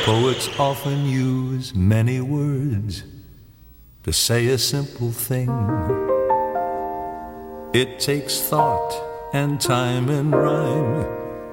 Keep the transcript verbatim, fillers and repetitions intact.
Poets often use many words to say a simple thing. It takes thought and time and rhyme